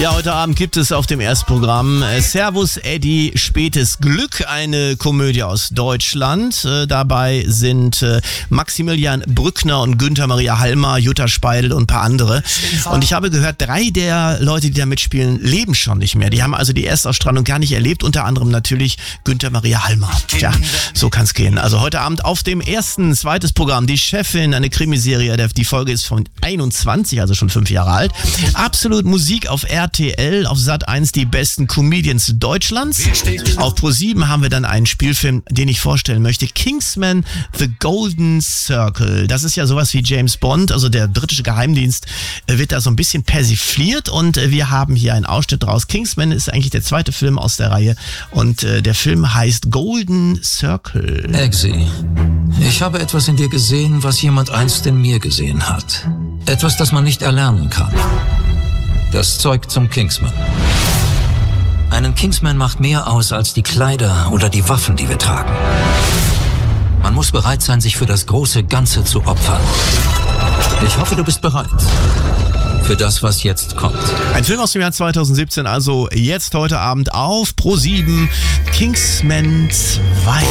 Ja, heute Abend gibt es auf dem Erstprogramm Servus Eddie, spätes Glück, eine Komödie aus Deutschland. Dabei sind Maximilian Brückner und Günther Maria Hallmer, Jutta Speidel und ein paar andere. Und ich habe gehört, 3 der Leute, die da mitspielen, leben schon nicht mehr. Die haben also die Erstausstrahlung gar nicht erlebt, unter anderem natürlich Günther Maria Hallmer. Tja, so kann's gehen. Also heute Abend auf dem ersten, zweites Programm, die Chefin, eine Krimiserie. Die Folge ist von 21, also schon 5 Jahre alt. Absolut Musik auf RTL, auf Sat.1 die besten Comedians Deutschlands. Auf Pro7 haben wir dann einen Spielfilm, den ich vorstellen möchte. Kingsman The Golden Circle. Das ist ja sowas wie James Bond, also der britische Geheimdienst wird da so ein bisschen persifliert und wir haben hier einen Ausschnitt draus. Kingsman ist eigentlich der zweite Film aus der Reihe und der Film heißt Golden Circle. Eggsy, ich habe etwas in dir gesehen, was jemand einst in mir gesehen hat. Etwas, das man nicht erlernen kann. Das Zeug zum Kingsman. Einen Kingsman macht mehr aus als die Kleider oder die Waffen, die wir tragen. Man muss bereit sein, sich für das große Ganze zu opfern. Ich hoffe, du bist bereit. Für das, was jetzt kommt. Ein Film aus dem Jahr 2017, also jetzt heute Abend auf Pro7, Kingsman 2.